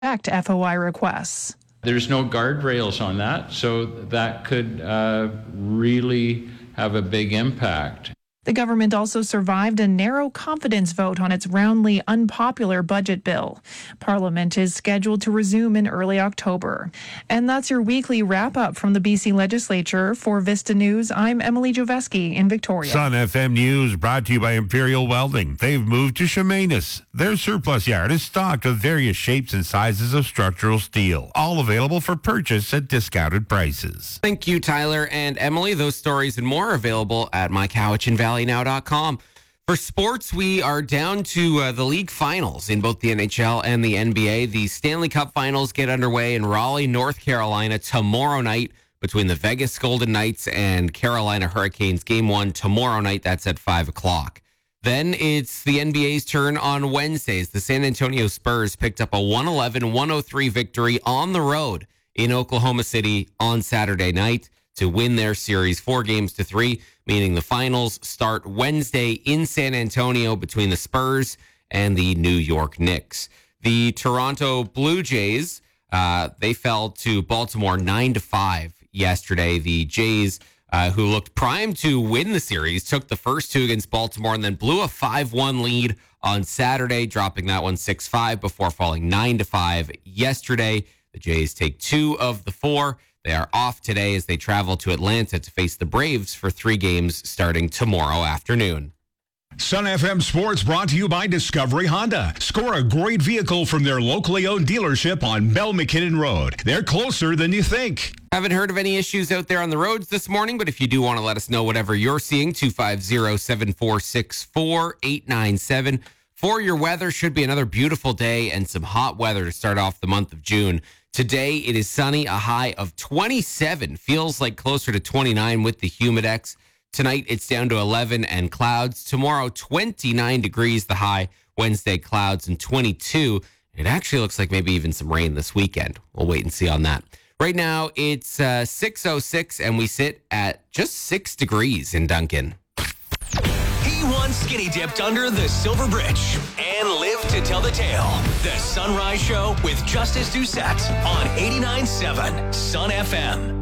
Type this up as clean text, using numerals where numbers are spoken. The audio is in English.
FOI requests. There's no guardrails on that, so that could really have a big impact. The government also survived a narrow confidence vote on its roundly unpopular budget bill. Parliament is scheduled to resume in early October. And that's your weekly wrap-up from the BC Legislature. For Vista News, I'm Emily Joveski in Victoria. Sun FM News brought to you by Imperial Welding. They've moved to Chemainus. Their surplus yard is stocked with various shapes and sizes of structural steel, all available for purchase at discounted prices. Thank you, Tyler and Emily. Those stories and more are available at mycowichanvalleynow.com. For sports, we are down to the league finals in both the NHL and the NBA. The Stanley Cup finals get underway in Raleigh, North Carolina tomorrow night between the Vegas Golden Knights and Carolina Hurricanes. Game 1 tomorrow night. That's at 5 o'clock. Then it's the NBA's turn on Wednesdays. The San Antonio Spurs picked up a 111-103 victory on the road in Oklahoma City on Saturday night to win their series 4-3, meaning the finals start Wednesday in San Antonio between the Spurs and the New York Knicks. The Toronto Blue Jays, they fell to Baltimore 9-5 yesterday. The Jays, who looked primed to win the series, took the first two against Baltimore and then blew a 5-1 lead on Saturday, dropping that one 6-5 before falling 9-5 yesterday. The Jays take 2 of the 4. They are off today as they travel to Atlanta to face the Braves for 3 games starting tomorrow afternoon. Sun FM Sports brought to you by Discovery Honda. Score a great vehicle from their locally owned dealership on Bell McKinnon Road. They're closer than you think. Haven't heard of any issues out there on the roads this morning, but if you do want to let us know whatever you're seeing, 250-746-4897. For your weather, should be another beautiful day and some hot weather to start off the month of June. Today, it is sunny, a high of 27. Feels like closer to 29 with the Humidex. Tonight, it's down to 11 and clouds. Tomorrow, 29 degrees, the high. Wednesday, clouds and 22. It actually looks like maybe even some rain this weekend. We'll wait and see on that. Right now, it's 6:06, and we sit at just 6 degrees in Duncan. He once skinny dipped under the Silver Bridge and lived to tell the tale. The Sunrise Show with Justice Doucette on 89.7 Sun FM.